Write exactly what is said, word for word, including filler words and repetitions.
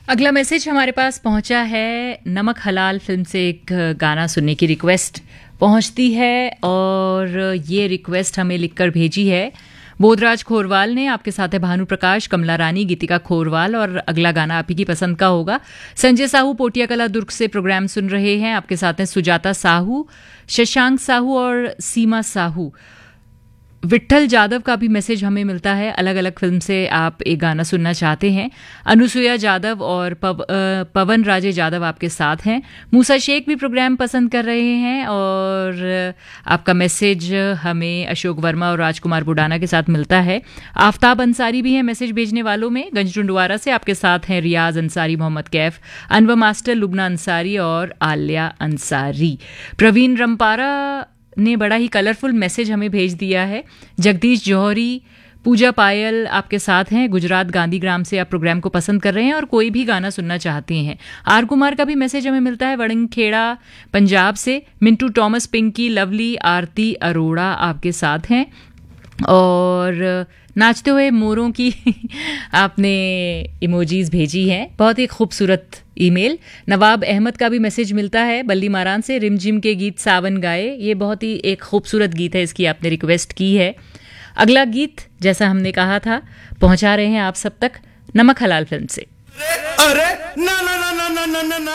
अगला मैसेज हमारे पास पहुंचा है। नमक हलाल फिल्म से एक गाना सुनने की रिक्वेस्ट पहुंचती है और ये रिक्वेस्ट हमें लिखकर भेजी है बोधराज खोरवाल ने। आपके साथ है भानु प्रकाश, कमला रानी, गीतिका खोरवाल और अगला गाना आप ही की पसंद का होगा। संजय साहू पोटिया कला दुर्ग से प्रोग्राम सुन रहे हैं। आपके साथ हैं सुजाता साहू, शशांक साहू और सीमा साहू। विट्ठल जादव का भी मैसेज हमें मिलता है। अलग अलग फिल्म से आप एक गाना सुनना चाहते हैं। अनुसुया जादव और पव, आ, पवन राजे जादव आपके साथ हैं। मूसा शेख भी प्रोग्राम पसंद कर रहे हैं और आपका मैसेज हमें अशोक वर्मा और राजकुमार बुडाना के साथ मिलता है। आफ्ताब अंसारी भी हैं मैसेज भेजने वालों में। गंजडुंडवारा से आपके साथ हैं रियाज अंसारी, मोहम्मद कैफ, अनवर मास्टर, लुबना अंसारी और आलिया अंसारी। प्रवीण रंपारा ने बड़ा ही कलरफुल मैसेज हमें भेज दिया है। जगदीश जौहरी, पूजा पायल आपके साथ हैं। गुजरात गांधीग्राम से आप प्रोग्राम को पसंद कर रहे हैं और कोई भी गाना सुनना चाहते हैं। आर कुमार का भी मैसेज हमें मिलता है वड़िंगखेड़ा पंजाब से। मिंटू टॉमस, पिंकी, लवली, आरती अरोड़ा आपके साथ हैं और नाचते हुए मोरों की आपने इमोजीज भेजी हैं। बहुत ही खूबसूरत ईमेल। नवाब अहमद का भी मैसेज मिलता है बल्ली मारान से। रिमझिम के गीत सावन गाए, ये बहुत ही एक खूबसूरत गीत है, इसकी आपने रिक्वेस्ट की है। अगला गीत जैसा हमने कहा था पहुंचा रहे हैं आप सब तक नमक हलाल फिल्म से। अरे ना ना ना ना ना ना ना